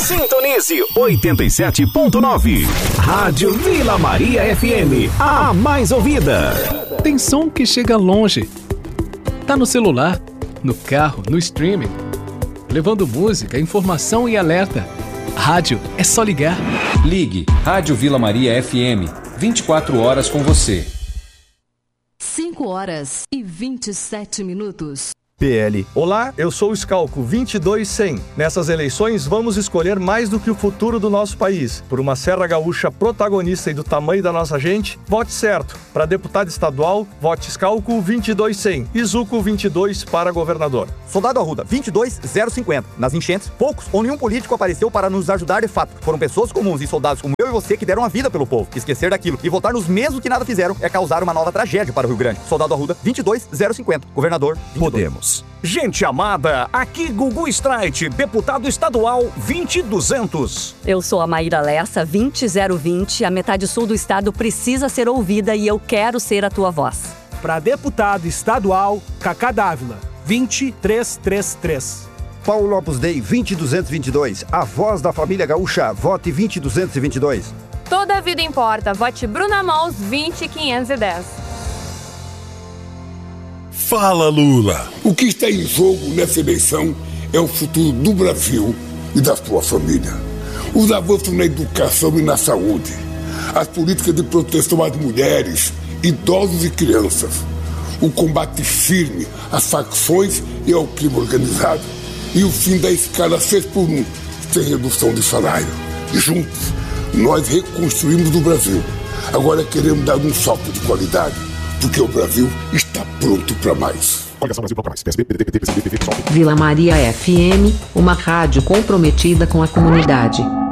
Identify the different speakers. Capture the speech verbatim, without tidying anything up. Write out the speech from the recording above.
Speaker 1: Sintonize oitenta e sete ponto nove. Rádio Vila Maria F M, a mais ouvida.
Speaker 2: Tem som que chega longe. Tá no celular, no carro, no streaming. Levando música, informação e alerta. Rádio é só ligar.
Speaker 3: Ligue Rádio Vila Maria F M. vinte e quatro horas com você.
Speaker 4: cinco horas e vinte e sete minutos.
Speaker 5: P L. Olá, eu sou o Scalco vinte e dois cem. Nessas eleições vamos escolher mais do que o futuro do nosso país. Por uma Serra Gaúcha protagonista e do tamanho da nossa gente, vote certo. Para deputado estadual, vote Scalco vinte e dois cem. E Zuco vinte e dois para governador.
Speaker 6: Soldado Arruda vinte e dois zero cinquenta. Nas enchentes, poucos ou nenhum político apareceu para nos ajudar de fato. Foram pessoas comuns e soldados como eu e você que deram a vida pelo povo. Esquecer daquilo e votar nos mesmos que nada fizeram é causar uma nova tragédia para o Rio Grande. Soldado Arruda vinte e dois zero cinquenta. Governador vinte e dois.
Speaker 1: Podemos. Gente amada, aqui Gugu Streit, deputado estadual vinte e duzentos.
Speaker 7: Eu sou a Maíra Lessa, vinte zero vinte. A metade sul do estado precisa ser ouvida e eu quero ser a tua voz.
Speaker 8: Para deputado estadual, Cacá Dávila, vinte três três três.
Speaker 9: Paulo Lopes Dei, vinte duzentos e vinte e dois. A voz da família gaúcha, vote vinte duzentos e vinte e dois.
Speaker 10: Toda a vida importa, vote Bruna Mons, vinte quinhentos e dez.
Speaker 11: Fala, Lula! O que está em jogo nessa eleição é o futuro do Brasil e da sua família. Os avanços na educação e na saúde, as políticas de proteção às mulheres, idosos e crianças, o combate firme às facções e ao crime organizado e o fim da escala seis por um, sem redução de salário. Juntos, nós reconstruímos o Brasil. Agora queremos dar um salto de qualidade, porque o Brasil está pronto para mais.
Speaker 12: Vila Maria F M, uma rádio comprometida com a comunidade.